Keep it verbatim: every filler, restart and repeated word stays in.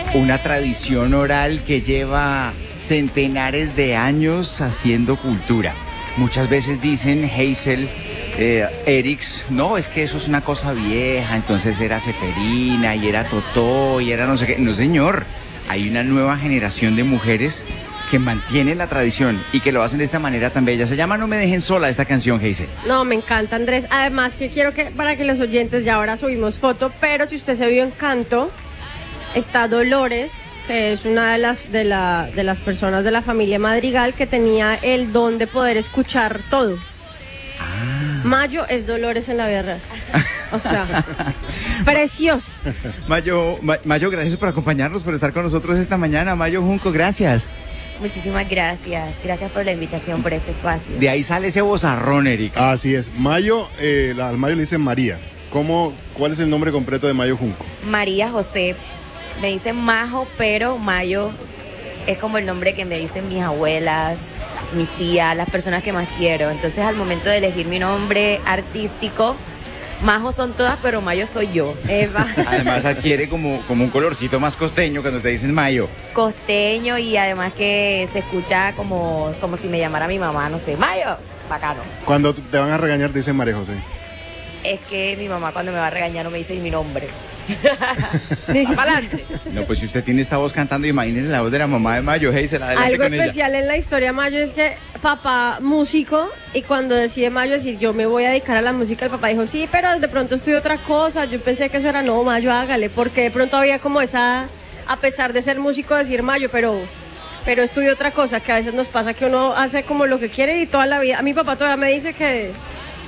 una tradición oral que lleva centenares de años haciendo cultura. Muchas veces dicen, Hazel, eh, Erics, no, es que eso es una cosa vieja, entonces era Ceferina y era Totó y era no sé qué. No, señor, hay una nueva generación de mujeres que mantienen la tradición y que lo hacen de esta manera tan bella. Se llama No me dejen sola esta canción, Hazel. No, me encanta, Andrés. Además que quiero que, para que los oyentes, ya ahora subimos foto, pero si usted se vio en Canto, está Dolores, que es una de las, de, la, de las personas de la familia Madrigal que tenía el don de poder escuchar todo. Ah. Mayo es Dolores en la vida real. O sea, precioso. Mayo, Ma- Mayo, gracias por acompañarnos, por estar con nosotros esta mañana. Mayo Junco, gracias. Muchísimas gracias, gracias por la invitación, por este espacio. De ahí sale ese vozarrón, Eric. Así es. Mayo, eh, la- al Mayo le dicen María. ¿Cómo, ¿Cuál es el nombre completo de Mayo Junco? María José, me dicen Majo, pero Mayo es como el nombre que me dicen mis abuelas, mis tías, las personas que más quiero. Entonces al momento de elegir mi nombre artístico, Majo son todas, pero Mayo soy yo. Eva. Además adquiere como, como un colorcito más costeño cuando te dicen Mayo. Costeño y además que se escucha como, como si me llamara mi mamá, no sé, Mayo, bacano. Cuando te van a regañar te dicen María José. Es que mi mamá cuando me va a regañar no me dice mi nombre. Dice para adelante. No, pues si usted tiene esta voz cantando, imagínese la voz de la mamá de Mayo, Hazel, adelante Algo con especial en la historia de Mayo es que papá músico, y cuando decide Mayo decir yo me voy a dedicar a la música, el papá dijo sí, pero de pronto estudio otra cosa. Yo pensé que eso era no, Mayo, hágale, porque de pronto había como esa, a pesar de ser músico, decir Mayo, pero pero estudio otra cosa, que a veces nos pasa que uno hace como lo que quiere y toda la vida. A mi papá todavía me dice que